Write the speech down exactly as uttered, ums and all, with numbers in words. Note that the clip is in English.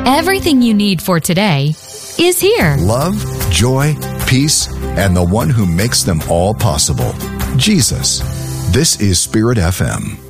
Everything you need for today is here. Love, joy, peace, and the one who makes them all possible, Jesus. This is Spirit F M.